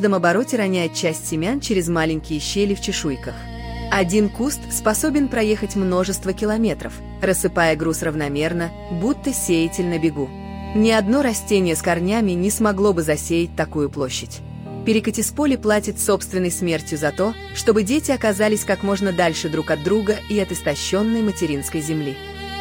каждом обороте роняет часть семян через маленькие щели в чешуйках. Один куст способен проехать множество километров, рассыпая груз равномерно, будто сеятель на бегу. Ни одно растение с корнями не смогло бы засеять такую площадь. Перекатисполи платит собственной смертью за то, чтобы дети оказались как можно дальше друг от друга и от истощенной материнской земли.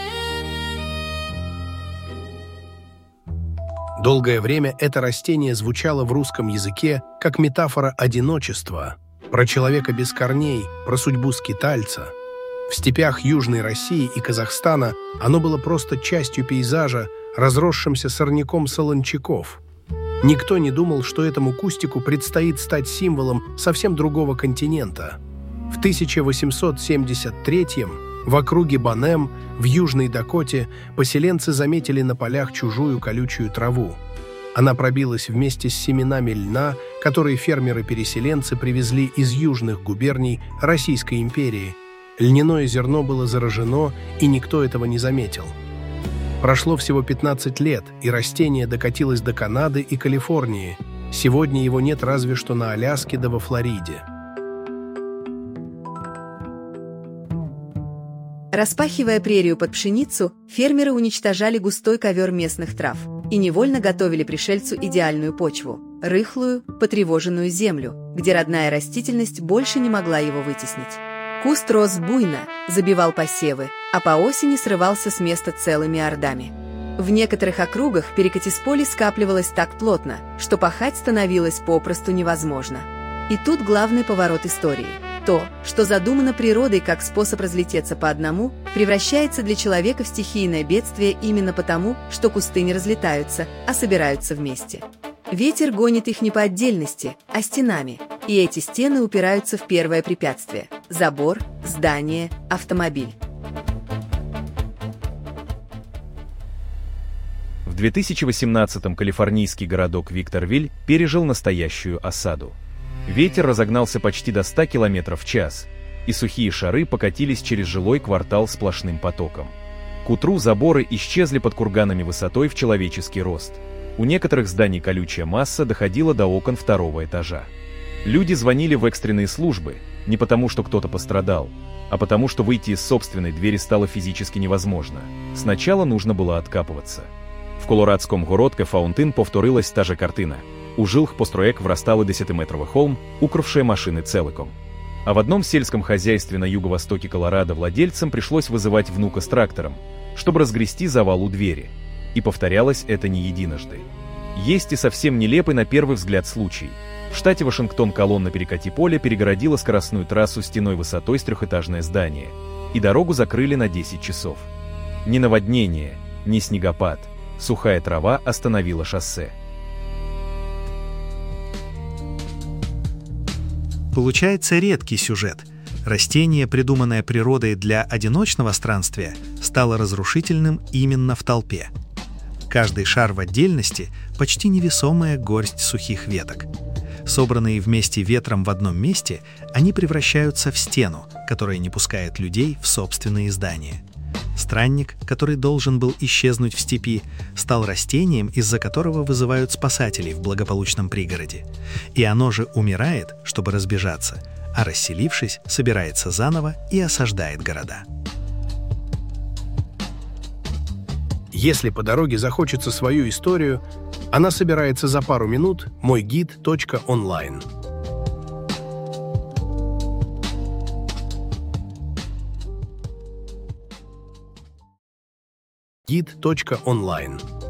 Долгое время это растение звучало в русском языке как метафора одиночества, про человека без корней, про судьбу скитальца. В степях Южной России и Казахстана оно было просто частью пейзажа, разросшимся сорняком солончаков. Никто не думал, что этому кустику предстоит стать символом совсем другого континента. В 1873-м в округе Банем в Южной Дакоте поселенцы заметили на полях чужую колючую траву. Она пробилась вместе с семенами льна, которые фермеры-переселенцы привезли из южных губерний Российской империи. Льняное зерно было заражено, и никто этого не заметил. Прошло всего 15 лет, и растение докатилось до Канады и Калифорнии. Сегодня его нет разве что на Аляске да во Флориде. Распахивая прерию под пшеницу, фермеры уничтожали густой ковер местных трав и невольно готовили пришельцу идеальную почву – рыхлую, потревоженную землю, где родная растительность больше не могла его вытеснить. Куст рос буйно, забивал посевы, а по осени срывался с места целыми ордами. В некоторых округах перекатисполе скапливалось так плотно, что пахать становилось попросту невозможно. И тут главный поворот истории. То, что задумано природой как способ разлететься по одному, превращается для человека в стихийное бедствие именно потому, что кусты не разлетаются, а собираются вместе. Ветер гонит их не по отдельности, а стенами, и эти стены упираются в первое препятствие – забор, здание, автомобиль. В 2018-м калифорнийский городок Викторвиль пережил настоящую осаду. Ветер разогнался почти до 100 км в час, и сухие шары покатились через жилой квартал сплошным потоком. К утру заборы исчезли под курганами высотой в человеческий рост. У некоторых зданий колючая масса доходила до окон второго этажа. Люди звонили в экстренные службы, не потому что кто-то пострадал, а потому что выйти из собственной двери стало физически невозможно. Сначала нужно было откапываться. В колорадському городке Фаунтин повторилась та же картина. У жилых построек врастали 10-метровый холм, укрывший машины целиком. А в одном сельском хозяйстве на юго-востоке Колорадо владельцам пришлось вызывать внука с трактором, чтобы разгрести завал у двери. И повторялось это не единожды. Есть и совсем нелепый на первый взгляд случай. В штате Вашингтон колонна перекати-поля перегородила скоростную трассу стеной высотой с трехэтажное здание, и дорогу закрыли на 10 часов. Ни наводнение, ни снегопад, сухая трава остановила шоссе. Получается редкий сюжет. Растение, придуманное природой для одиночного странствия, стало разрушительным именно в толпе. Каждый шар в отдельности – почти невесомая горсть сухих веток. Собранные вместе ветром в одном месте, они превращаются в стену, которая не пускает людей в собственные здания. Странник, который должен был исчезнуть в степи, стал растением, из-за которого вызывают спасателей в благополучном пригороде. И оно же умирает, чтобы разбежаться, а расселившись, собирается заново и осаждает города. Если по дороге захочется свою историю, она собирается за пару минут мойгид.онлайн. Гид.онлайн